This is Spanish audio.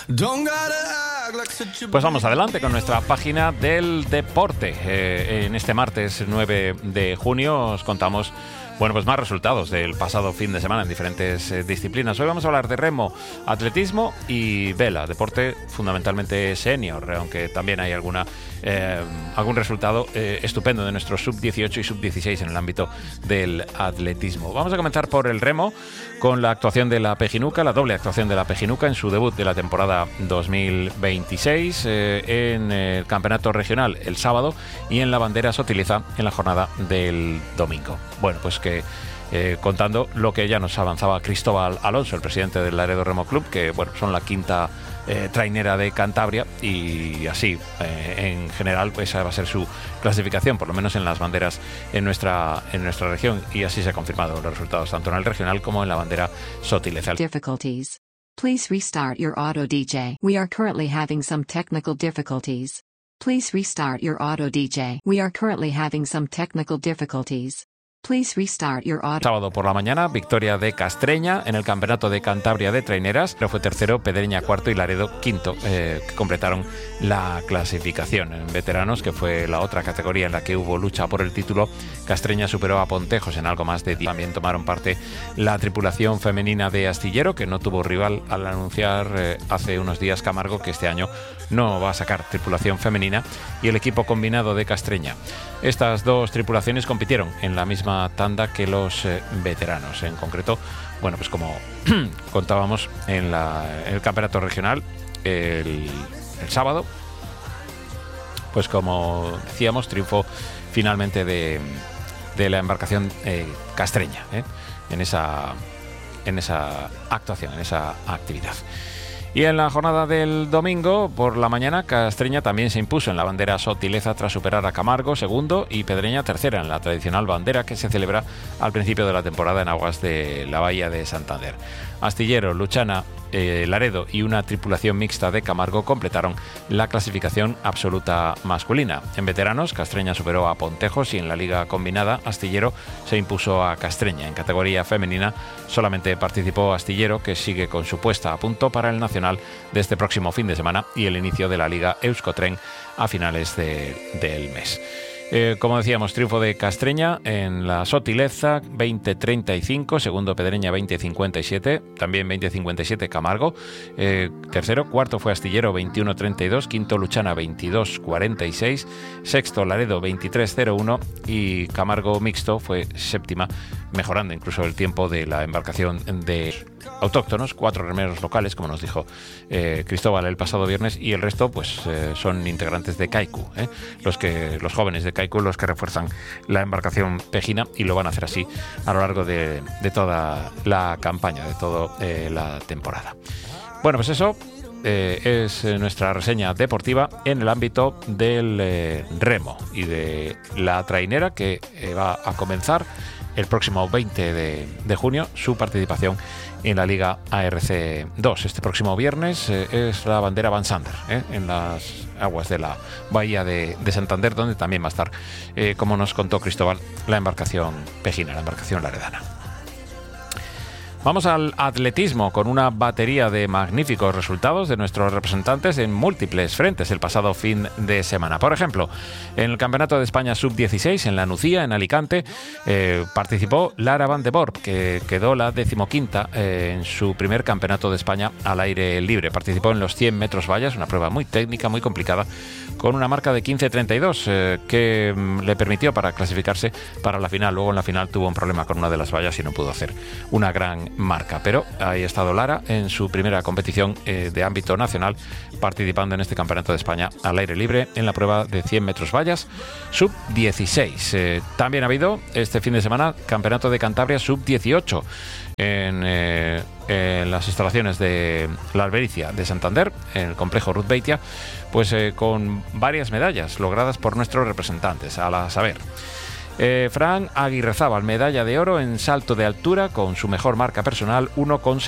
Pues vamos adelante con nuestra página del deporte. En este martes 9 de junio os contamos pues más resultados del pasado fin de semana en diferentes disciplinas. Hoy vamos a hablar de remo, atletismo y vela, deporte fundamentalmente senior, aunque también hay algún resultado estupendo de nuestros sub-18 y sub-16 en el ámbito del atletismo. Vamos a comenzar por el remo con la actuación de la Pejinuca, la doble actuación de la Pejinuca en su debut de la temporada 2026 en el campeonato regional el sábado y en la bandera Sotiliza en la jornada del domingo. Bueno, pues que contando lo que ya nos avanzaba Cristóbal Alonso, el presidente del Laredo Remo Club, que son la quinta trainera de Cantabria y así en general esa va a ser su clasificación, por lo menos en las banderas en nuestra región, y así se han confirmado los resultados tanto en el regional como en la bandera Sotileza. Difficulties. Please restart your auto DJ. We are currently having some technical difficulties. Please restart your auto DJ. We are currently having some technical difficulties. Please restart your auto. Sábado por la mañana, victoria de Castreña en el Campeonato de Cantabria de Traineras. Pero fue tercero, Pedreña cuarto y Laredo quinto, que completaron la clasificación. En veteranos, que fue la otra categoría en la que hubo lucha por el título, Castreña superó a Pontejos en algo más de 10. También tomaron parte la tripulación femenina de Astillero, que no tuvo rival al anunciar hace unos días Camargo que este año no va a sacar tripulación femenina, y el equipo combinado de Castreña. Estas dos tripulaciones compitieron en la misma tanda que los veteranos. En concreto, pues como contábamos en el campeonato regional el sábado, pues como decíamos, triunfo finalmente de la embarcación castreña en esa actuación, en esa actividad. Y en la jornada del domingo, por la mañana, Castreña también se impuso en la bandera Sotileza tras superar a Camargo, segundo, y Pedreña, tercera, en la tradicional bandera que se celebra al principio de la temporada en aguas de la bahía de Santander. Astillero, Luchana, Laredo y una tripulación mixta de Camargo completaron la clasificación absoluta masculina. En veteranos, Castreña superó a Pontejos y en la liga combinada, Astillero se impuso a Castreña. En categoría femenina, solamente participó Astillero, que sigue con su puesta a punto para el nacional de este próximo fin de semana y el inicio de la liga Euskotren a finales del mes. Como decíamos, triunfo de Castreña en la Sotileza 20-35, segundo Pedreña 20-57, también 20-57 Camargo, tercero, cuarto fue Astillero 21-32, quinto Luchana 22-46, sexto Laredo 23-01 y Camargo mixto fue séptima, mejorando incluso el tiempo de la embarcación de autóctonos, 4 remeros locales, como nos dijo Cristóbal el pasado viernes, y el resto son integrantes de Kaiku, los jóvenes de Kaiku los que refuerzan la embarcación pejina, y lo van a hacer así a lo largo de toda la campaña, de toda la temporada. Bueno, pues eso es nuestra reseña deportiva en el ámbito del remo y de la trainera, que va a comenzar el próximo 20 de junio su participación en la Liga ARC2. Este próximo viernes es la bandera Van Sander en las aguas de la bahía de Santander, donde también va a estar, como nos contó Cristóbal, la embarcación pejina, la embarcación laredana. Vamos al atletismo con una batería de magníficos resultados de nuestros representantes en múltiples frentes el pasado fin de semana. Por ejemplo, en el Campeonato de España Sub-16 en La Nucía, en Alicante, participó Lara Van de Borp, que quedó la 15ª en su primer Campeonato de España al aire libre. Participó en los 100 metros vallas, una prueba muy técnica, muy complicada, con una marca de 15.32 que le permitió para clasificarse para la final. Luego en la final tuvo un problema con una de las vallas y no pudo hacer una gran marca, pero ahí ha estado Lara en su primera competición de ámbito nacional, participando en este Campeonato de España al aire libre en la prueba de 100 metros vallas sub-16. También ha habido este fin de semana Campeonato de Cantabria sub-18 en las instalaciones de la Albericia de Santander, en el complejo Ruth Beitia, con varias medallas logradas por nuestros representantes, a saber, Fran Aguirrezábal, medalla de oro en salto de altura con su mejor marca personal, 1,70.